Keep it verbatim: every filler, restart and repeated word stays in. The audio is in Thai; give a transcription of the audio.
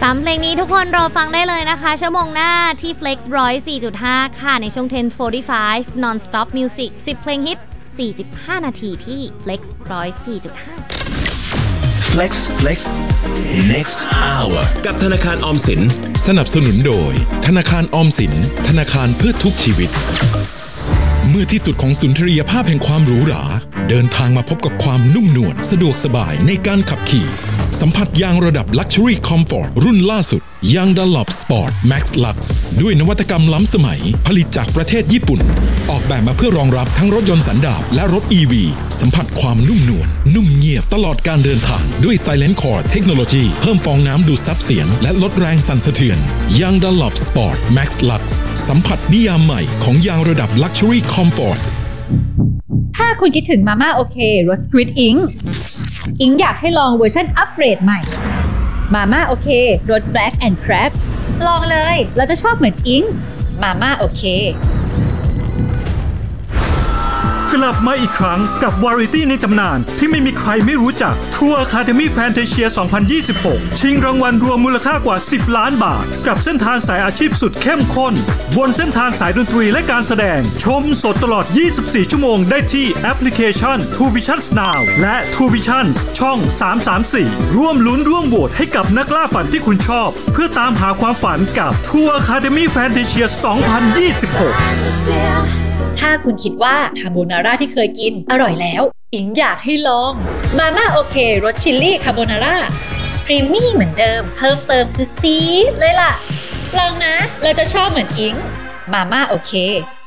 สามเพลงนี้ทุกคนรอฟังได้เลยนะคะชั่วโมงหน้าที่ Flex หนึ่งร้อยสี่จุดห้า ค่ะในช่วง สิบ 45 Non-stop Music สิบเพลงฮิตสี่สิบห้านาทีที่ Flex หนึ่งร้อยสี่จุดห้า Flex Flex Next Hour กับธนาคารออมสินสนับสนุนโดยธนาคารออมสินธนาคารเพื่อทุกชีวิตเมื่อที่สุดของสุนทรียภาพแห่งความหรูหราเดินทางมาพบกับความนุ่มนวลสะดวกสบายในการขับขี่สัมผัสยางระดับ Luxury Comfort รุ่นล่าสุดยาง Dunlop Sport Max Lux ด้วยนวัตกรรมล้ำสมัยผลิตจากประเทศญี่ปุ่นออกแบบมาเพื่อรองรับทั้งรถยนต์สันดาปและรถ อี วี สัมผัสความนุ่มนวลนุ่มเงียบตลอดการเดินทางด้วย Silent Core Technology เพิ่มฟองน้ำดูดซับเสียงและลดแรงสั่นสะเทือนยาง Dunlop Sport Max Lux สัมผัสนิยามใหม่ของยางระดับ Luxury Comfort ถ้าคุณคิดถึงมาม่าโอเครส Squid Ink อิงอยากให้ลองเวอร์ชันอัปเกรดใหม่มาม่าโอเครส Black and Crab ลองเลยเราจะชอบเหมือนอิงมาม่าโอเคกลับมาอีกครั้งกับวาไรตี้ในตำนานที่ไม่มีใครไม่รู้จัก True Academy Fantasia สองพันยี่สิบหก ชิงรางวัลรวมมูลค่ากว่าสิบล้านบาทกับเส้นทางสายอาชีพสุดเข้มข้นบนเส้นทางสายดนตรีและการแสดงชมสดตลอดยี่สิบสี่ชั่วโมงได้ที่แอปพลิเคชัน True Visions Now และ True Visions ช่องสามสามสี่ร่วมลุ้นร่วมโหวตให้กับนักล่าฝันที่คุณชอบเพื่อตามหาความฝันกับ True Academy Fantasia สองพันยี่สิบหกถ้าคุณคิดว่าคาโบนาร่าที่เคยกินอร่อยแล้วอิงอยากให้ลองมาม่าโอเครสชิลลี่คาโบนาร่าครีมมี่เหมือนเดิมเพิ่มเติมคือซีดเลยล่ะลองนะเราจะชอบเหมือนอิงมาม่าโอเค